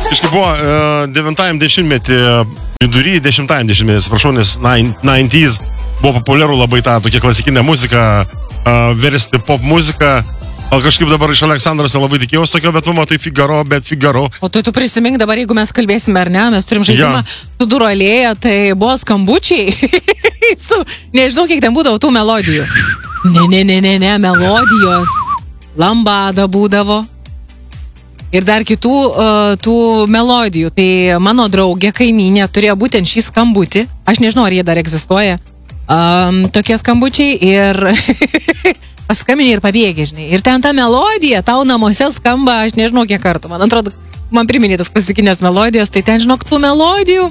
Iškai buvo 90-metį, vidury 10-metį, atsiprašau, nes 90s buvo populiaru labai tą tokia klasikinė muzika, versti pop muziką. Gal kažkaip dabar iš Aleksandros nelabai tikėjausi tokio, bet tai Figaro. O tu prisimink dabar, jeigu mes kalbėsime ar ne, mes turim žaidimą su durų alėja, tai buvo skambučiai. Nežinau, kiek ten būdavo tų melodijų. Ne, melodijos. Lambada būdavo. Ir dar kitų tų melodijų. Tai mano draugė, kaimynė, turėjo būtent šį skambutį. Aš nežinau, ar jie dar egzistuoja. Tokie skambučiai ir paskambini ir pabėgi, žinai. Ir ten ta melodija tau namuose skamba, aš nežinau kiek kartų. Man atrodo, man priminė tas klasikinės melodijos, tai ten, žinok, tų melodijų.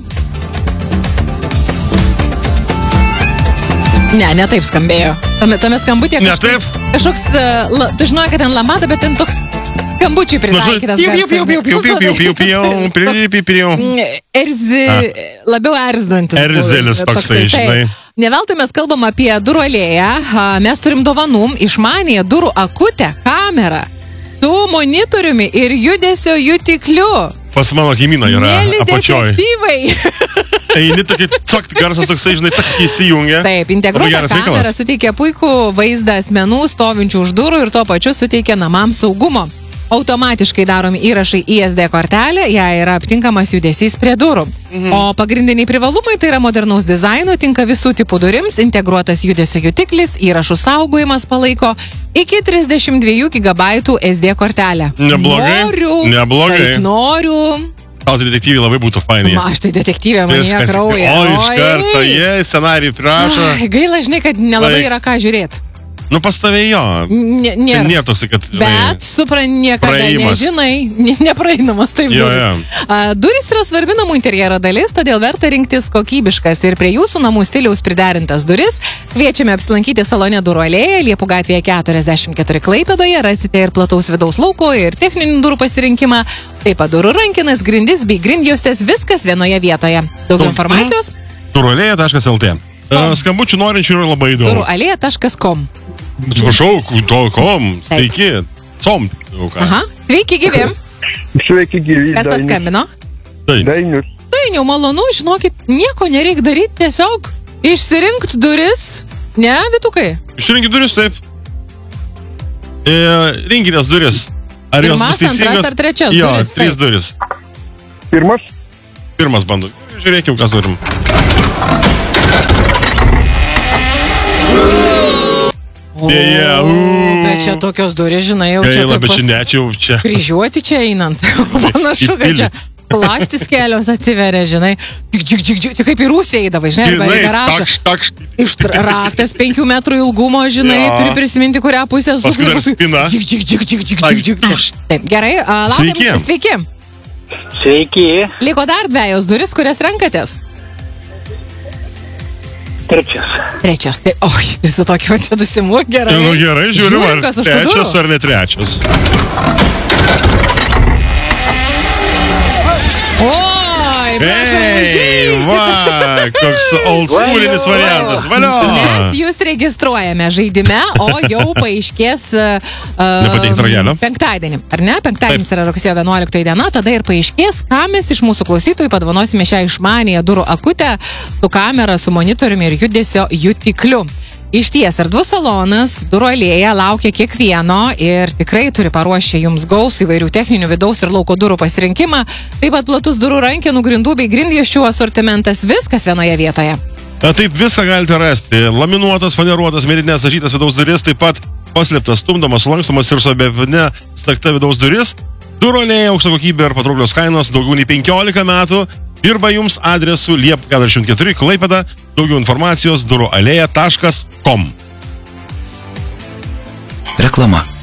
Ne taip skambėjo. Tame skambutė kažkoks, tu žinojai, kad ten lambada, bet ten toks skambučiai pritaikytas garsas. Labiau erzinantis. Erzelis toksai, žinai. Ne veltui mes kalbam apie durų alėją, mes turim dovanų, išmanėję durų akutę, kamerą, su monitoriumi ir judesio jutikliu. Pas mano kaimyną yra apačioj. Mėly detektyvai. Eini tokia, cakt, garsas toksai, žinai, tak įsijungia. Taip, integruota kamera suteikia puikų vaizdą asmenų stovinčių už durų ir tuo pačiu suteikia namams saugumo. Automatiškai daromi įrašai į SD kortelę, ją yra aptinkamas judesys prie durų. O pagrindiniai privalumai tai yra modernaus dizaino, tinka visų tipų durims, integruotas judesio jutiklis, įrašų saugojimas palaiko iki 32 GB SD kortelę. Neblogai. Noriu. Tau tai detektyvai labai būtų fainai. Aš tai detektyvė, man jie krauja. O, iš karto, scenarijų prašo. Gaila, žinai, kad nelabai yra ką žiūrėti. Nu, pas tave jo. Nėra toks, kad... Bet, niekada nežinai, nepraeinamas taip duris. Duris yra svarbi namų interjero dalis, todėl verta rinktis kokybiškas ir prie jūsų namų stiliaus priderintas duris. Kviečiame apsilankyti salone Durų alėja, Liepų gatvėje 44 Klaipėdoje, rasite ir plataus vidaus lauko ir techninių durų pasirinkimą, taip pat durų rankinas, grindis bei grindjuostės, viskas vienoje vietoje. Daugiau informacijos? Duralėja.lt. Skambučių norinčių yra labai daug. Duralėja.com. Atsiprašau, sveiki. Aha, sveiki gyvi. Sveiki gyvi. Kas paskambino? Dainius. Dainiu, malonu, žinokit, nieko nereik daryti, tiesiog išsirinkt duris. Ne, Vitukai? Išsirinkit duris, taip. Rinkitės duris. Ar jos bus teisingas? Pirmas, antras ar trečias duris? Jo, 3 duris. Pirmas bandu. Žiūrėkim, kas turim. Bet čia tokios durys, žinai, jau čia kaip pas kryžiuoti čia einant. Panašu, kad čia plastis kelios atsiveria, žinai. Tik kaip į Rusiją eidavai, žinai, arba į garažą. Raktas 5 metrų ilgumo, žinai, turi prisiminti, kurią pusę paskui dar spina. Taip, gerai, laukiam. Sveiki. Sveiki. Liko dar 2 duris, kurias renkatės. Trečias. Tai, tai su tokiu atsidusimu gerai. Nu gerai, žiūrim, ar trečias ar ne trečias. Oi, prašau, va, koks old schoolinis variantas. Valio. Mes jūs registruojame žaidime, o jau paaiškės penktadienį. Ar ne? Penktadienis yra rugsėjo 11 diena, tada ir paaiškės, ką mes iš mūsų klausytojų padovanosime šią išmanėją durų akutę su kamera, su monitoriumi ir judesio jutikliu. Išties, Erdvų salonas Durų alėja laukia kiekvieno ir tikrai turi paruošę jums gausų įvairių techninių vidaus ir lauko durų pasirinkimą, taip pat platus durų rankenų, grindų bei grindjuosčių asortimentas, viskas vienoje vietoje. Taip, viską galite rasti. Laminuotas, faneruotas, medinės dažytas vidaus duris, taip pat paslėptas, stumdomas, sulankstomas ir su abevine stakta vidaus duris. Durų alėja, aukšta kokybė ir patrauklios kainos, daugiau nei 15 metų. Dirba jums adresu Liepų 44 Klaipėda. Daugiau informacijos durualėja.com. Reklama.